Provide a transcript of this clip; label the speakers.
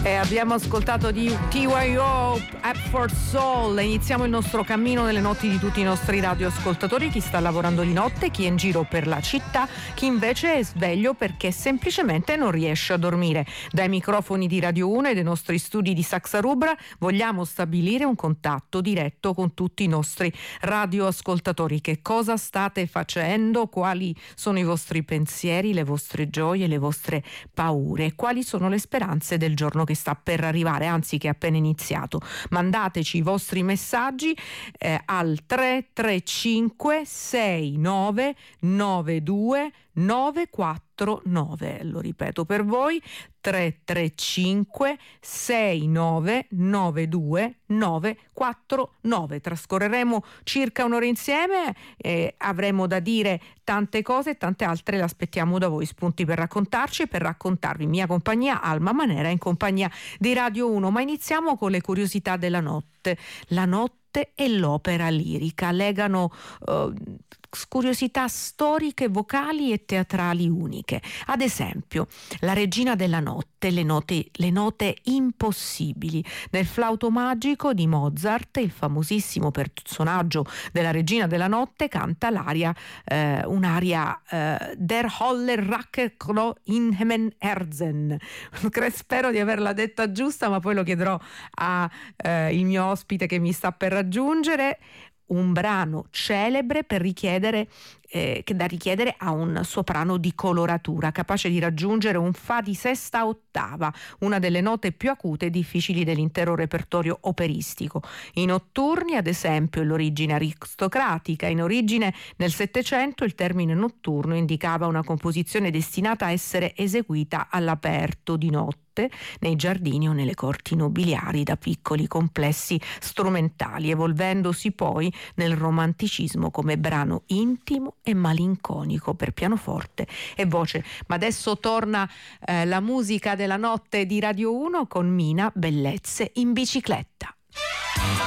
Speaker 1: Abbiamo ascoltato di TYO Up for Soul. Iniziamo il nostro cammino nelle notti di tutti i nostri radioascoltatori, chi sta lavorando di notte, chi è in giro per la città, chi invece è sveglio perché semplicemente non riesce a dormire. Dai microfoni di Radio 1 e dai nostri studi di Saxa Rubra vogliamo stabilire un contatto diretto con tutti i nostri radioascoltatori. Che cosa state facendo? Quali sono i vostri pensieri, le vostre gioie, le vostre paure? Quali sono le speranze del giorno che sta per arrivare, anzi che è appena iniziato? Mandateci i vostri messaggi al 335 69 92 949. Lo ripeto per voi: 335 69 92 949. Trascorreremo circa un'ora insieme, avremo da dire tante cose e tante altre le aspettiamo da voi, spunti per raccontarci e per raccontarvi. Mia compagnia, Alma Manera, in compagnia di Radio 1. Ma iniziamo con le curiosità della notte. La notte e l'opera lirica legano curiosità storiche, vocali e teatrali uniche. Ad esempio, La Regina della Notte, le note impossibili. Nel Flauto Magico di Mozart, il famosissimo personaggio della Regina della Notte canta un'aria Der Holle Rackeklo in Himmel Herzen. Spero di averla detta giusta, ma poi lo chiederò al mio ospite che mi sta per raggiungere. Un brano celebre da richiedere a un soprano di coloratura, capace di raggiungere un fa di sesta ottava, una delle note più acute e difficili dell'intero repertorio operistico. I notturni, ad esempio, l'origine aristocratica. In origine, nel Settecento, il termine notturno indicava una composizione destinata a essere eseguita all'aperto di notte, nei giardini o nelle corti nobiliari, da piccoli complessi strumentali, evolvendosi poi nel romanticismo come brano intimo e malinconico per pianoforte e voce. Ma adesso torna la musica della notte di Radio 1 con Mina, Bellezze in bicicletta.